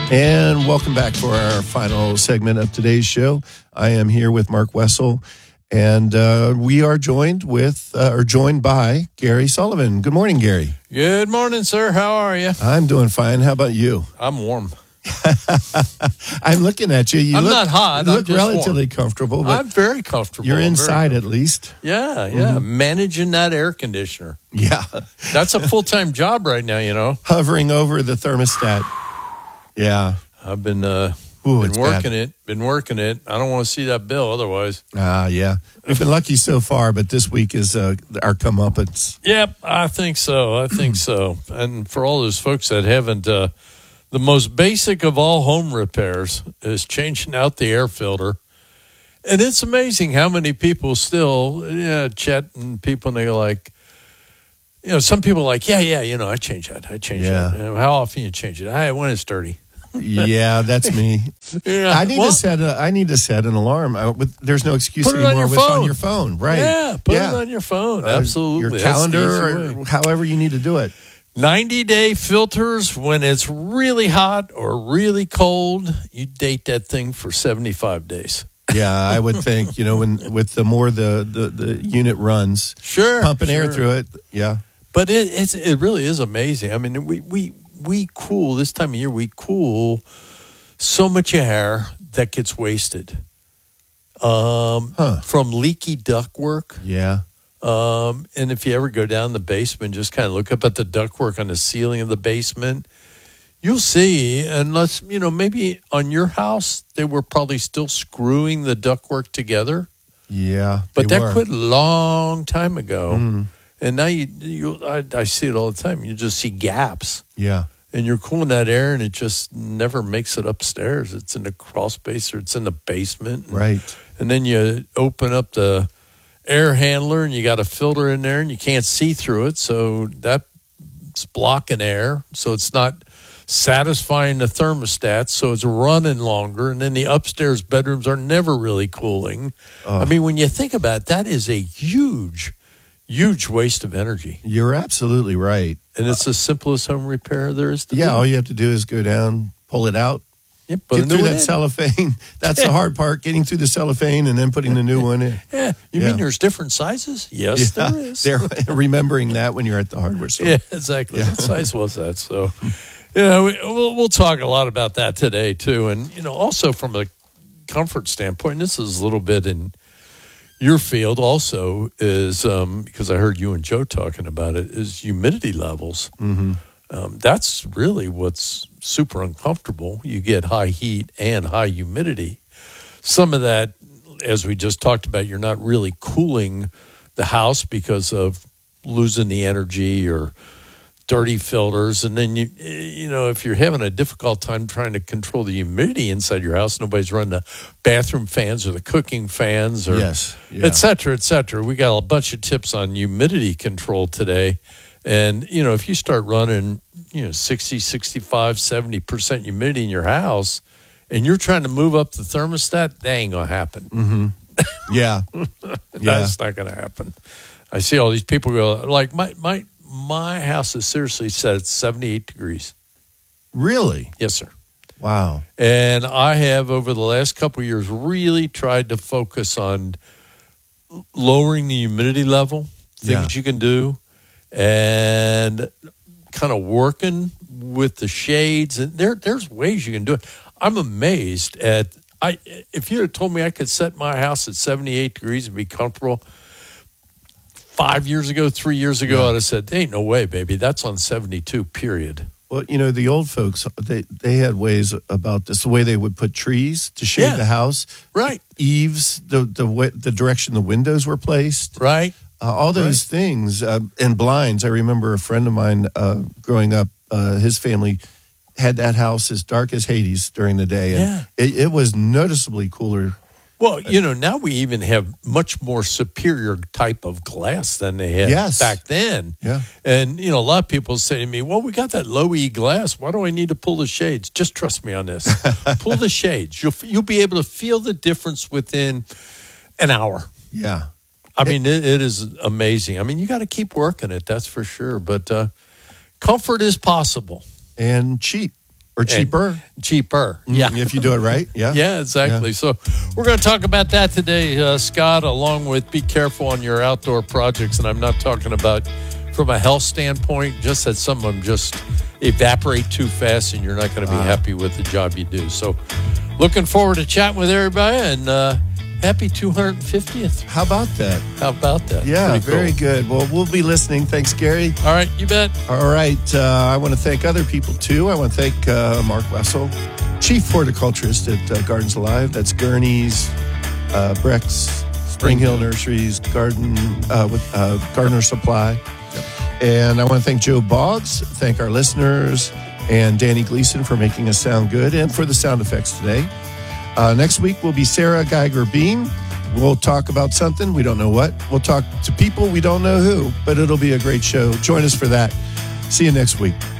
And welcome back for our final segment of today's show. I am here with Mark Wessel, and we are joined by Gary Sullivan. Good morning, Gary. Good morning, sir. How are you? I'm doing fine. How about you? I'm warm. I'm looking at you. I'm not hot. You look I'm just relatively warm. comfortable. But I'm very comfortable. You're inside at least. Yeah. Managing that air conditioner. Yeah. That's a full-time job right now, you know. Hovering over the thermostat. Yeah. I've been it's working bad. it. Been working it. I don't want to see that bill otherwise. Yeah. We've been lucky so far, but this week is our comeuppance. Yep, I think so. And for all those folks that haven't, the most basic of all home repairs is changing out the air filter. And it's amazing how many people still, Chet and people, and they're like, some people are like, I change that. Yeah. that. How often you change it? When it's dirty. Yeah, that's me. Yeah. I need to set an alarm. There's no excuse Put it anymore. on your It's phone. on your phone, right? Yeah, put it on your phone. Absolutely. Your That's calendar, the easy way. or however you need to do it. 90-day filters when it's really hot or really cold. You date that thing for 75 days. Yeah, I would think, when with the more the unit runs, pumping air through it. Yeah, but it really is amazing. I mean, we cool this time of year. We cool so much air that gets wasted from leaky ductwork. Yeah. And if you ever go down the basement, just kind of look up at the ductwork on the ceiling of the basement, you'll see, unless, maybe on your house, they were probably still screwing the ductwork together. Yeah. But that quit a long time ago. Mm. And now I see it all the time. You just see gaps. Yeah. And you're cooling that air, and it just never makes it upstairs. It's in the crawl space or it's in the basement. Right. And then you open up the air handler, and you got a filter in there, and you can't see through it. So that's blocking air. So it's not satisfying the thermostat. So it's running longer. And then the upstairs bedrooms are never really cooling. I mean, when you think about it, that is a huge waste of energy. You're absolutely right. And it's the simplest home repair there is to do. Yeah, all you have to do is go down, pull it out, get through that cellophane. That's the hard part, getting through the cellophane and then putting the new one in. Yeah. You mean there's different sizes? Yes, there is. They're remembering that when you're at the hardware store. Yeah, exactly. What size was that? So, we'll talk a lot about that today, too. And, also from a comfort standpoint, this is a little bit in your field also is, because I heard you and Joe talking about it, is humidity levels. Mm-hmm. That's really what's super uncomfortable. You get high heat and high humidity. Some of that, as we just talked about, you're not really cooling the house because of losing the energy or dirty filters. And then, if you're having a difficult time trying to control the humidity inside your house, nobody's running the bathroom fans or the cooking fans or et cetera, et cetera. We got a bunch of tips on humidity control today. And, if you start running, 60, 65, 70% humidity in your house and you're trying to move up the thermostat, that ain't going to happen. Mm-hmm. Yeah. That's not going to happen. I see all these people go, like, my house is seriously set at 78 degrees. Really? Yes, sir. Wow. And I have, over the last couple of years, really tried to focus on lowering the humidity level, things you can do, and kind of working with the shades. And there's ways you can do it. I'm amazed at, if you had told me I could set my house at 78 degrees and be comfortable 5 years ago, 3 years ago, I'd have said, ain't no way, baby. That's on 72, period. Well, the old folks, they had ways about this, the way they would put trees to shade the house. Right. Eaves, the direction the windows were placed. Right. All those things. And blinds. I remember a friend of mine growing up, his family had that house as dark as Hades during the day. And it was noticeably cooler. Well, now we even have much more superior type of glass than they had back then. Yeah. And, a lot of people say to me, well, we got that low E glass. Why do I need to pull the shades? Just trust me on this. Pull the shades. You'll be able to feel the difference within an hour. Yeah. I mean, it is amazing. I mean, you got to keep working it, that's for sure. But comfort is possible. And cheap. Or cheaper. Cheaper. Yeah. If you do it right. Yeah. Yeah, exactly. Yeah. So we're going to talk about that today, Scott, along with be careful on your outdoor projects. And I'm not talking about from a health standpoint, just that some of them just evaporate too fast and you're not going to be happy with the job you do. So looking forward to chatting with everybody, and happy 250th. How about that? How about that? Yeah, Pretty very cool. good. Well, we'll be listening. Thanks, Gary. All right, you bet. All right. I want to thank other people, too. I want to thank Mark Wessel, Chief Horticulturist at Gardens Alive. That's Gurney's, Breck's, Spring Hill Nurseries, Gardener Supply. And I want to thank Joe Boggs, thank our listeners, and Danny Gleason for making us sound good, and for the sound effects today. Next week will be Sarah Geiger-Bean. We'll talk about something, we don't know what. We'll talk to people, we don't know who, but it'll be a great show. Join us for that. See you next week.